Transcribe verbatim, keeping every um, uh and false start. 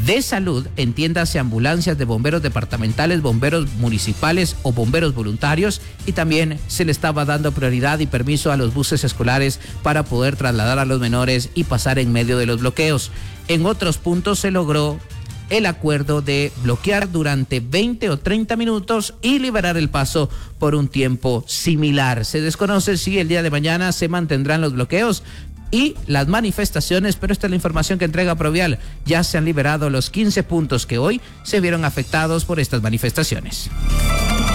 de salud, entiéndase ambulancias de bomberos departamentales, bomberos municipales o bomberos voluntarios, y también se le estaba dando prioridad y permiso a los buses escolares para poder trasladar a los menores y pasar en medio de los bloqueos. En otros puntos se logró el acuerdo de bloquear durante veinte o treinta minutos y liberar el paso por un tiempo similar. Se desconoce si el día de mañana se mantendrán los bloqueos y las manifestaciones, pero esta es la información que entrega Provial. Ya se han liberado los quince puntos que hoy se vieron afectados por estas manifestaciones.